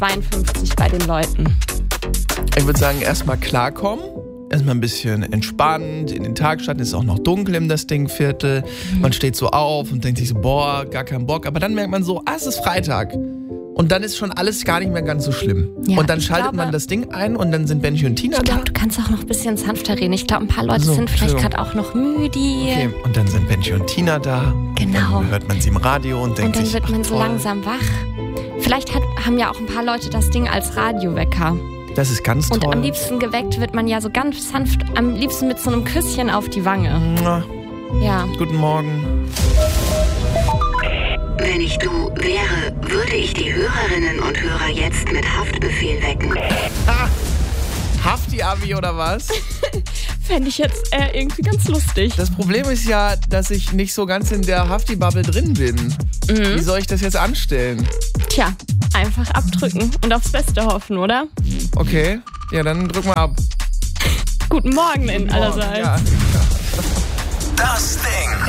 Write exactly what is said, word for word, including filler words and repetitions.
zweiundfünfzig bei den Leuten. Ich würde sagen, erstmal klarkommen. Erstmal ein bisschen entspannt, in den Tag starten, ist auch noch dunkel im das Dingviertel. Mhm. Man steht so auf und denkt sich so, boah, gar keinen Bock. Aber dann merkt man so, ah, es ist Freitag. Und dann ist schon alles gar nicht mehr ganz so schlimm. Ja, und dann schaltet glaube, man das Ding ein und dann sind Benji und Tina ich glaub, da. Du kannst auch noch ein bisschen sanfter reden. Ich glaube, ein paar Leute so, sind vielleicht gerade auch noch müde. Okay, und dann sind Benji und Tina da. Genau. Und dann hört man sie im Radio und denkt sich, und dann wird man ach, so langsam wach. Vielleicht hat, haben ja auch ein paar Leute das Ding als Radiowecker. Das ist ganz toll. Und am liebsten geweckt wird man ja so ganz sanft, am liebsten mit so einem Küsschen auf die Wange. Na, ja. Guten Morgen. Wenn ich du wäre, würde ich die Hörerinnen und Hörer jetzt mit Haftbefehl wecken. Ah, Hafti-Abi oder was? Fände ich jetzt äh, irgendwie ganz lustig. Das Problem ist ja, dass ich nicht so ganz in der Hafti-Bubble drin bin. Mhm. Wie soll ich das jetzt anstellen? Tja, einfach abdrücken und aufs Beste hoffen, oder? Okay, ja, dann drück mal ab. Guten Morgen in allerseits. Ja. Das Ding.